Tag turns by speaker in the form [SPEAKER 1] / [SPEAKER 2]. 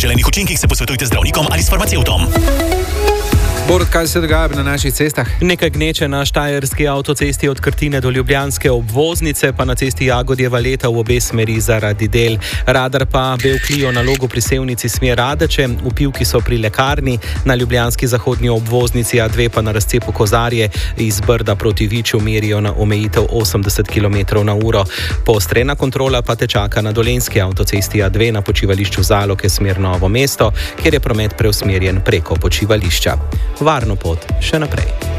[SPEAKER 1] neželenih učinkih se posvetujte z zdravnikom ali s farmacevtom.
[SPEAKER 2] Borut, kaj se dogaja na naših cestah?
[SPEAKER 3] Nekaj gneče na štajerski avtocesti od Krtine do ljubljanske obvoznice, pa na cesti Jagodjeva Leta v obe smeri zaradi del. Radar pa Bel Clio na Logu pri Sevnici smer Radeče, vpivki so pri lekarni, na ljubljanski zahodnji obvoznici A2 pa na razcepu Kozarje iz Brda proti Viču merijo na omejitev 80 km/h. Poostrena kontrola pa te čaka na dolenjski avtocesti A2 na počivališču Zaloke smer Novo mesto, kjer je promet preusmerjen preko počivališča. Varno pot še naprej.